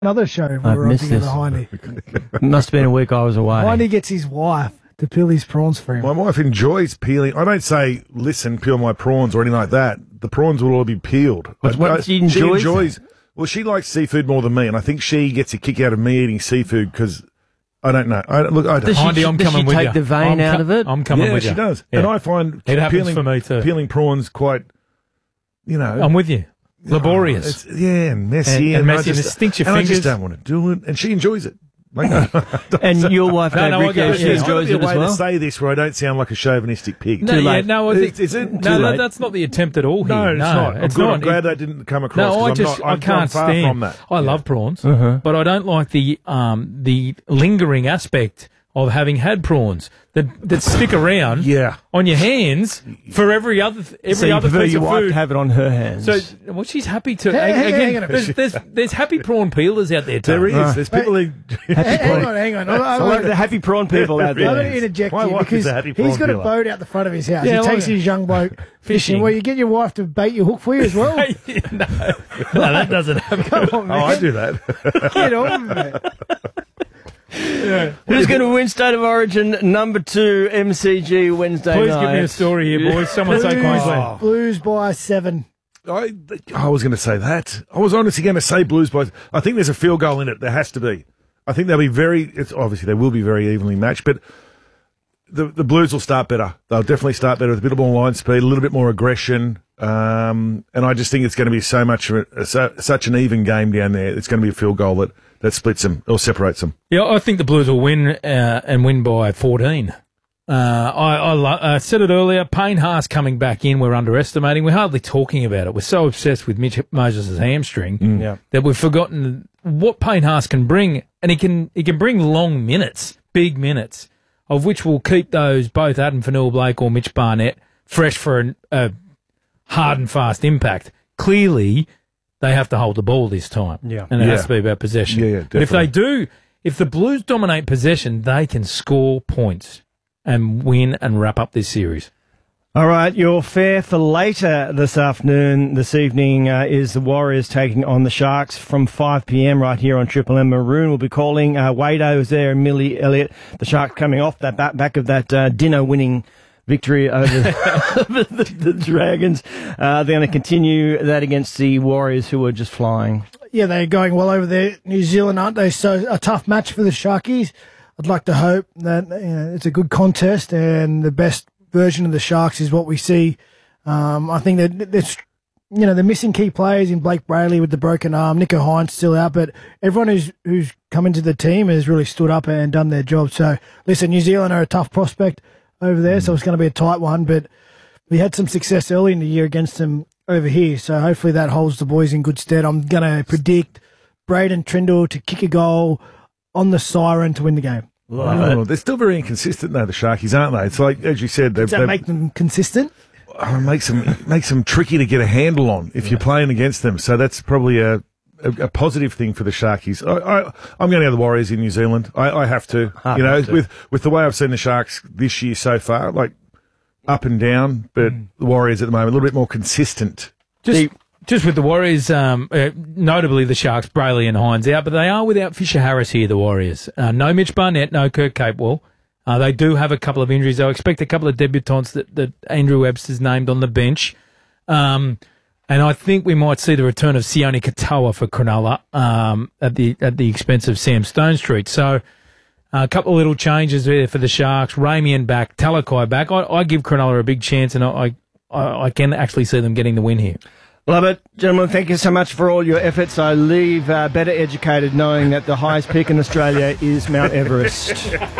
Another show we were on together, Hindy. Must have been a week I was away. Hindy gets his wife to peel his prawns for him. My wife enjoys peeling. I don't say, listen, peel my prawns or anything like that. The prawns will all be peeled. She enjoys well, she likes seafood more than me, and I think she gets a kick out of me eating seafood because I don't know. Does she take the vein out of it? I'm coming with you. Yeah, she does. Yeah. And I find it happens for me too. Peeling prawns quite, I'm with you. Laborious. Messy. And messy, and it stinks your fingers. I just don't want to do it. And she enjoys it. And your wife, she enjoys it as well? To say this where I don't sound like a chauvinistic pig. No, is it? That's not the attempt at all here. No, it's not. I'm glad that didn't come across. No, I can't stand. From that. I love prawns, but I don't like the lingering aspect of having had prawns that stick around on your hands for every other piece your of wife food. To have it on her hands. So, she's happy to. Hang on a there's happy prawn peelers out there, Tony. There is. There's people who... Hang on. I like the happy prawn people out there. I'm going to interject My here wife because is a happy prawn he's got a peeler. boat out the front of his house. Yeah, he takes his young bloke fishing. Well, you get your wife to bait your hook for you as well. No, that doesn't happen. Come on, man. I do that. Get on with it. Who's going to win State of Origin number 2 MCG Wednesday night? Please give me a story here, boys. Someone say Queensland. Blues by 7. I was going to say that. I was honestly going to say Blues by... I think there's a field goal in it. There has to be. I think they'll be obviously they will be very evenly matched, but the Blues will start better. They'll definitely start better with a bit more line speed, a little bit more aggression, and I just think it's going to be such an even game down there. It's going to be a field goal that splits them or separates them. Yeah, I think the Blues will win and win by 14. I said it earlier, Payne Haas coming back in, we're underestimating. We're hardly talking about it. We're so obsessed with Mitch Moses' hamstring that we've forgotten what Payne Haas can bring, and he can bring long minutes, big minutes, of which will keep those, both Adam Fanua-Blake or Mitch Barnett, fresh for a hard and fast impact. Clearly, they have to hold the ball this time. Yeah. And it has to be about possession. Yeah, but if they do, if the Blues dominate possession, they can score points and win and wrap up this series. All right, your fare for later this evening, is the Warriors taking on the Sharks from 5 p.m. right here on Triple M. Maroon will be calling. Wado is there and Millie Elliott. The Sharks coming off that back of that dinner-winning victory over the Dragons. They're going to continue that against the Warriors, who are just flying. Yeah, they're going well over there. New Zealand, aren't they? So a tough match for the Sharkies. I'd like to hope that it's a good contest and the best version of the Sharks is what we see. I think that they're missing key players in Blake Brayley with the broken arm. Nico Hines still out, but everyone who's come into the team has really stood up and done their job. So listen, New Zealand are a tough prospect over there, so it's going to be a tight one, but we had some success early in the year against them over here, so hopefully that holds the boys in good stead. I'm going to predict Braden Trindle to kick a goal on the siren to win the game. They're still very inconsistent, though, the Sharkies, aren't they? It's like, as you said... Does that make them consistent? Makes them tricky to get a handle on if you're playing against them, so that's probably a positive thing for the Sharkies. I'm going to go the Warriors in New Zealand. I have to. With the way I've seen the Sharks this year so far, like up and down, but the Warriors at the moment a little bit more consistent. Just with the Warriors, notably the Sharks, Brayley and Hines out, but they are without Fisher Harris here, the Warriors. No Mitch Barnett, no Kurt Capewell. They do have a couple of injuries. I expect a couple of debutants that Andrew Webster's named on the bench. And I think we might see the return of Sione Katoa for Cronulla at the expense of Sam Stonestreet. So a couple of little changes there for the Sharks. Ramian back, Talakai back. I give Cronulla a big chance, and I can actually see them getting the win here. Love it. Gentlemen, thank you so much for all your efforts. I leave better educated knowing that the highest peak in Australia is Mount Everest.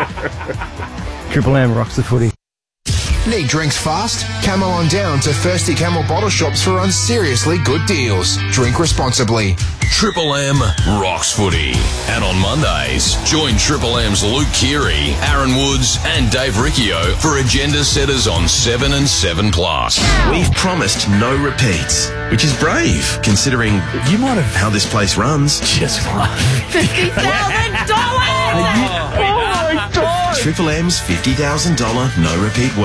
Triple M rocks the footy. Need drinks fast? Camel on down to Thirsty Camel bottle shops for on seriously good deals. Drink responsibly. Triple M rocks footy. And on Mondays, join Triple M's Luke Keary, Aaron Woods and Dave Riccio for Agenda Setters on 7 and 7+. We've promised no repeats, which is brave, considering you might have how this place runs. Just what? $50,000! Oh my God! Triple M's $50,000 no repeat